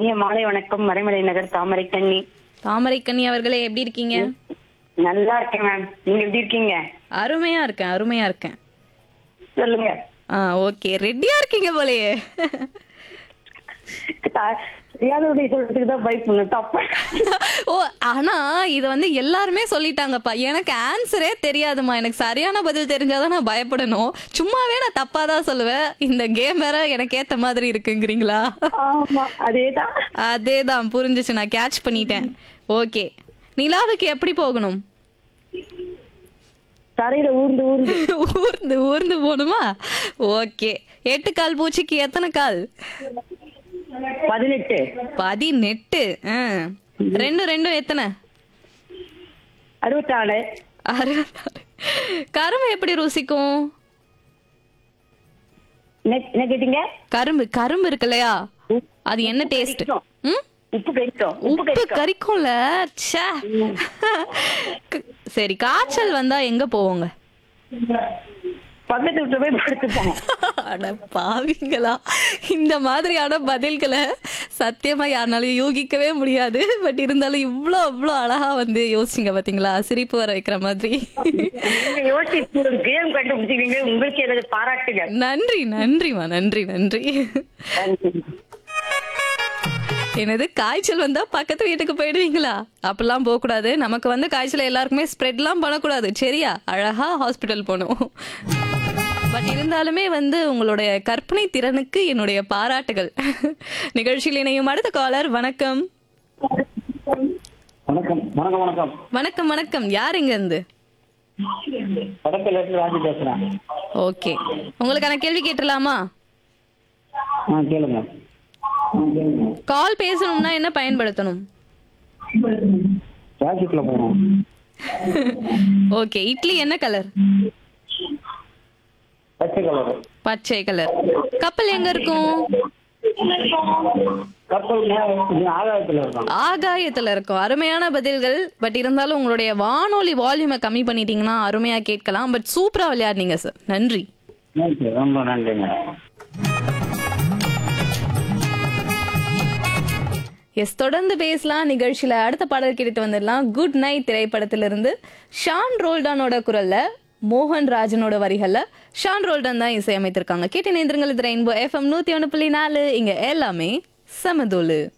இனிய மாலை வணக்கம். மறைமலை நகர் தாமரை கண்ணி. தாமரை கண்ணி அவர்களே எப்படி இருக்கீங்க? நல்லா இருக்கேன் மேம். நீங்க எப்படி இருக்கீங்க? அருமையா இருக்கேன், அருமையா இருக்கேன். சொல்லுங்க. ஓகே, ரெடியா இருக்கீங்க போலயே. தெரியாதவருடைய சொல்றதுக்கு தான் பயப்படணும். தப்பா. ஓ, ஆனா இது வந்து எல்லாருமே சொல்லிட்டாங்கப்பா. எனக்கு ஆன்சரே தெரியாதுமா, எனக்கு சரியான பதில் தெரிஞ்சாதான் நான் பயப்படணும். சும்மாவே நான் தப்பா தான் சொல்லுவேன். இந்த கேம் வேற எனக்கு ஏத்த மாதிரி இருக்குங்கிறீங்களா? ஆமா, அதேதான். அதேதான், புரிஞ்சுச்சு, நான் கேட்ச் பண்ணிட்டேன். ஓகே, நிலாவுக்கு எப்படி போகணும்? தரையில ஊர்ந்து ஊர்ந்து ஊர்ந்து ஊர்ந்து போகணுமா? ஓகே, 8 கால் பூச்சிக்கு எத்தனை கால்? 18. 18. ரெண்டு ரெண்டும் எத்தனை? 64. 66. கரும்பு எப்படி ருசிக்கும்? என்ன கேட்டீங்க? கரும்பு கரும்பு இருக்கு இல்லையா, அது என்ன டேஸ்ட்? உப்பு கறிக்கும். உப்பு கறிக்கும்ல. ச்சே. சரி, காய்ச்சல் வந்தா எங்க போவோங்க? பக்கத்து விட்டு போய் படுத்துப்போம். அட பாவிங்களா, இந்த மாதிரியான பதில்களை சத்தியமா யாருனாலும் யோகிக்கவே முடியாது. பட் இருந்தாலும் இவ்வளோ அழகா வந்து யோசிச்சிங்க பாத்தீங்களா, சிரிப்பு வர வைக்கிற மாதிரி. நீங்க யோசிச்சு ஒரு கேம் கண்டுபிடிச்சிருக்கீங்க. உங்களுக்கு எனது பாராட்டுகள். நன்றி நன்றிமா, நன்றி நன்றி. என்னது, காய்ச்சல் வந்தா பக்கத்து வீட்டுக்கு போயிடுவீங்களா? அப்படிலாம் போக கூடாது. நமக்கு வந்து காய்ச்சல் எல்லாருக்குமே ஸ்ப்ரெட்லாம் பண்ணக்கூடாது, சரியா? அழகா ஹாஸ்பிட்டல் போகணும். பட் இருந்தாலுமே வந்து உங்களுடைய கற்பனை திறனுக்கு என்னுடைய பாராட்டுகள். நிகழ்ச்சியில் இணையும் அடுத்த காலர். வணக்கம். வணக்கம் வணக்கம் வணக்கம் வணக்கம் வணக்கம். யார் இங்க இருந்து? படத்துல இருந்து ராஜி பேசுறேன். ஓகே, உங்களுக்கான கேள்வி கேட்டலாமா? கேளுங்க. கால் பேசணும்னா என்ன பயன்படுத்தணும்? டிராபிக்ல போறோம். ஓகே, இட்லி என்ன கலர்? பச்சை கலர். பச்சை கலர். கப்பல் எங்க இருக்கும்? கப்பல் ஆகாயத்துல இருக்கும். ஆகாயத்துல இருக்கும். அருமையான பதில்கள். பட் இருந்தாலும் உங்களுடைய வானொலி வால்யூமை கம்மி பண்ணிட்டீங்கன்னா அருமையா கேட்கலாம். பட் சூப்பரா விளையாடுனீங்க சார், நன்றி. ரொம்ப நன்றிங்க. எஸ், தொடர்ந்து பேசலாம். நிகழ்ச்சியில அடுத்த பாடல் கேட்டு வந்துடலாம். குட் நைட் திரைப்படத்திலிருந்து ஷான் ரோல்டானோட குரல்ல, மோகன் ராஜனோட வரிகள்ல ஷான் ரோல்டன் தான் இசையமைத்திருக்காங்க. கேட்டு நேந்திரங்கள். இது ரெயின்போ FM 101.4. இங்க எல்லாமே சமதோலு.